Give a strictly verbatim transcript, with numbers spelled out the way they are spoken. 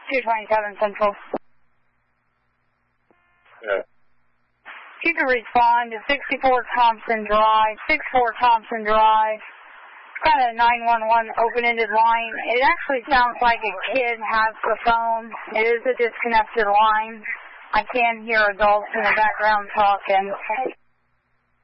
two twenty-seven Central. Yeah. You can respond to sixty-four Thompson Drive, sixty-four Thompson Drive. It's got a nine one one open-ended line. It actually sounds like a kid has the phone. It is a disconnected line. I can hear adults in the background talking.